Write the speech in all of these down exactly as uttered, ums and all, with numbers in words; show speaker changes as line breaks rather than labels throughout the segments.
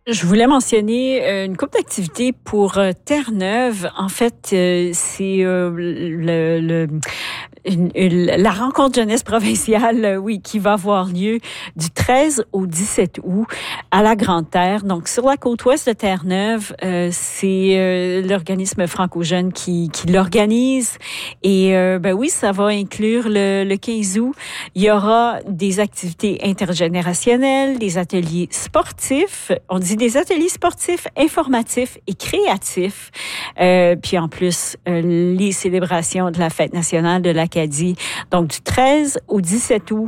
Je voulais mentionner euh, une couple d'activités pour euh, Terre-Neuve. En fait, euh, c'est euh, le, le une, une, la rencontre jeunesse provinciale, euh, oui, qui va avoir lieu du treize au dix-sept août à la Grande-Terre. Donc, sur la côte ouest de Terre-Neuve, euh, c'est euh, l'organisme Franco-Jeune qui, qui l'organise. Et euh, ben oui, ça va inclure le, le quinze août. Il y aura des activités intergénérationnelles, des ateliers sportifs. On dit des ateliers sportifs, informatifs et créatifs. Euh, puis en plus, euh, les célébrations de la Fête nationale de l'Acadie. Donc, du treize au dix-sept août,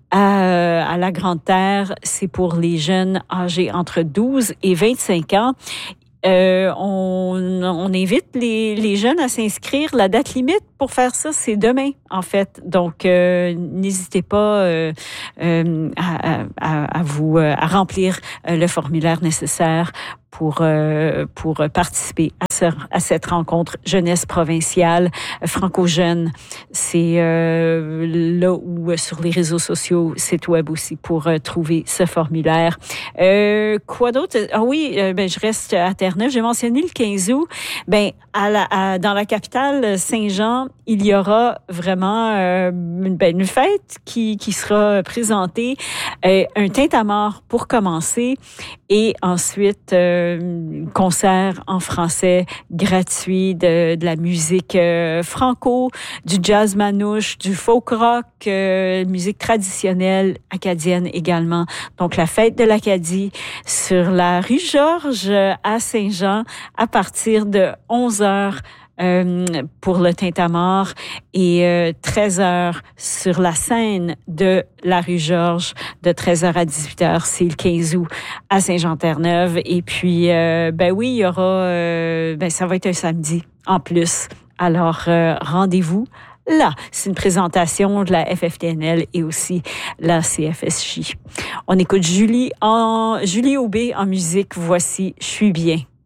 à, à la Grande-Terre, c'est pour les jeunes âgés entre douze et vingt-cinq ans. Euh, on, on invite les, les jeunes à s'inscrire. La date limite pour faire ça, c'est demain, en fait. Donc, euh, n'hésitez pas euh, euh, à, à, à vous à remplir le formulaire nécessaire pour euh, pour participer à, ce, à cette rencontre jeunesse provinciale franco-jeune. C'est euh, là où sur les réseaux sociaux, site web aussi pour euh, trouver ce formulaire. Euh, quoi d'autre? Ah oui, euh, ben je reste à Terre-Neuve. J'ai mentionné le quinze août. Ben à la, à, dans la capitale Saint-Jean, il y aura vraiment euh, une, ben, une fête qui qui sera présentée, euh, un tintamarre pour commencer et ensuite euh, concert en français gratuit de, de la musique euh, franco, du jazz manouche, du folk rock, euh, musique traditionnelle acadienne également. Donc la fête de l'Acadie sur la rue Georges à Saint-Jean à partir de onze heures. Euh, pour le tintamarre et euh, treize heures sur la scène de la rue Georges de treize heures à dix-huit heures. C'est le quinze août à Saint-Jean-Terre-Neuve. Et puis, euh, ben oui, il y aura, euh, ben ça va être un samedi en plus. Alors, euh, rendez-vous là. C'est une présentation de la F F T N L et aussi la C F S J. On écoute Julie en Julie Aubé en musique. Voici Je suis bien.